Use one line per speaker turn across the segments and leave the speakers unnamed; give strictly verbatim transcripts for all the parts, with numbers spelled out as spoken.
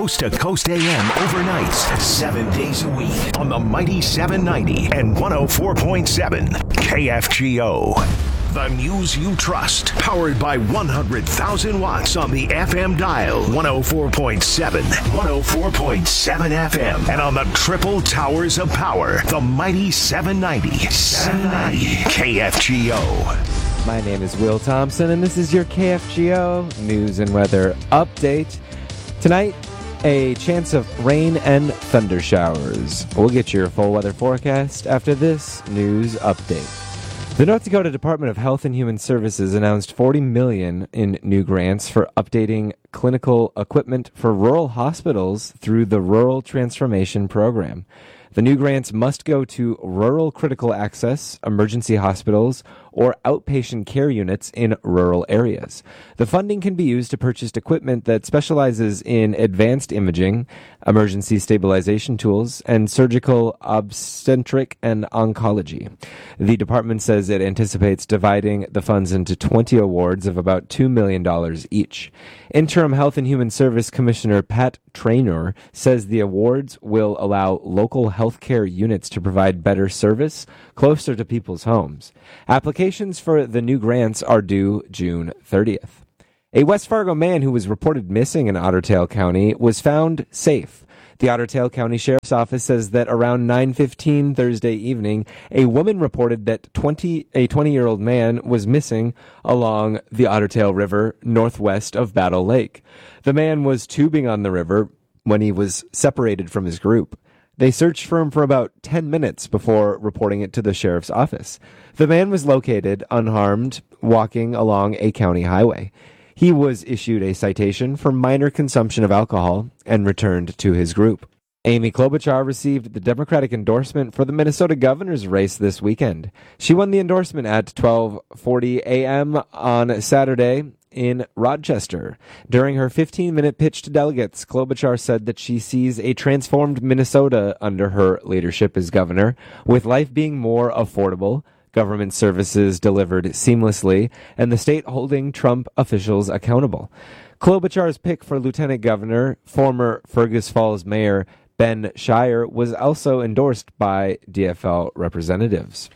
Coast to Coast A M overnights, seven days a week on the mighty seven ninety and one oh four point seven K F G O. The news you trust, powered by one hundred thousand watts on the F M dial, one oh four point seven, one oh four point seven F M, and on the triple towers of power, the mighty seven ninety, seven ninety K F G O.
My name is Will Thompson, and this is your K F G O news and weather update. Tonight, a chance of rain and thunder showers. We'll get your full weather forecast after this news update. The North Dakota Department of Health and Human Services announced forty million dollars in new grants for updating clinical equipment for rural hospitals through the Rural Transformation Program. The new grants must go to rural critical access, emergency hospitals, or outpatient care units in rural areas. The funding can be used to purchase equipment that specializes in advanced imaging, emergency stabilization tools, and surgical obstetric and oncology. The department says it anticipates dividing the funds into twenty awards of about two million dollars each. Interim Health and Human Service Commissioner Pat Traynor says the awards will allow local healthcare units to provide better service closer to people's homes. Applications for the new grants are due June thirtieth. A West Fargo man who was reported missing in Otter Tail County was found safe. The Otter Tail County Sheriff's Office says that around nine fifteen Thursday evening, a woman reported that twenty, a twenty-year-old man was missing along the Otter Tail River northwest of Battle Lake. The man was tubing on the river when he was separated from his group. They searched for him for about ten minutes before reporting it to the sheriff's office. The man was located unharmed, walking along a county highway. He was issued a citation for minor consumption of alcohol and returned to his group. Amy Klobuchar received the Democratic endorsement for the Minnesota governor's race this weekend. She won the endorsement at twelve forty a.m. on Saturday in Rochester. During her fifteen-minute pitch to delegates, Klobuchar said that she sees a transformed Minnesota under her leadership as governor, with life being more affordable, government services delivered seamlessly, and the state holding Trump officials accountable. Klobuchar's pick for lieutenant governor, former Fergus Falls mayor Ben Shire, was also endorsed by D F L representatives.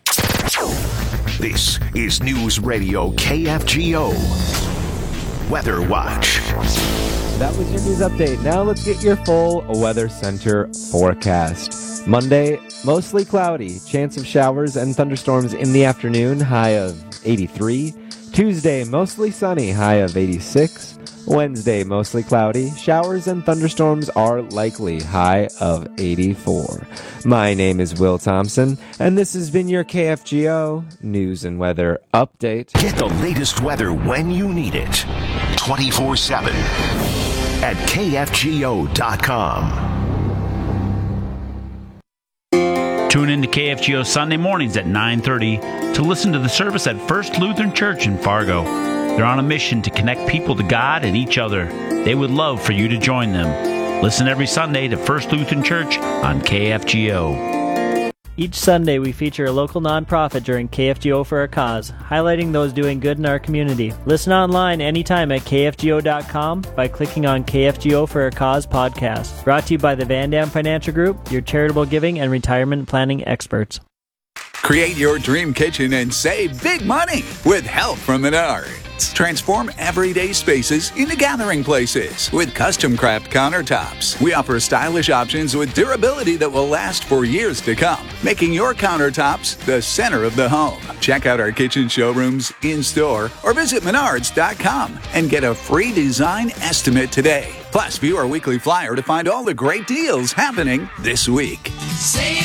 This is News Radio K F G O. Weather Watch.
That was your news update. Now let's get your full Weather Center forecast. Monday, mostly cloudy. Chance of showers and thunderstorms in the afternoon, high of eighty-three. Tuesday, mostly sunny, high of eighty-six. Wednesday, mostly cloudy. Showers and thunderstorms are likely, high of eighty-four. My name is Will Thompson, and this has been your K F G O News and Weather Update.
Get the latest weather when you need it. twenty-four seven at K F G O dot com.
Tune in to K F G O Sunday mornings at nine thirty to listen to the service at First Lutheran Church in Fargo. They're on a mission to connect people to God and each other. They would love for you to join them. Listen every Sunday to First Lutheran Church on K F G O.
Each Sunday, we feature a local nonprofit during K F G O for a Cause, highlighting those doing good in our community. Listen online anytime at K F G O dot com by clicking on K F G O for a Cause podcast. Brought to you by the Van Dam Financial Group, your charitable giving and retirement planning experts.
Create your dream kitchen and save big money with help from Menards. Transform everyday spaces into gathering places with custom craft countertops. We offer stylish options with durability that will last for years to come, making your countertops the center of the home. Check out our kitchen showrooms in-store or visit Menards dot com and get a free design estimate today. Plus, view our weekly flyer to find all the great deals happening this week.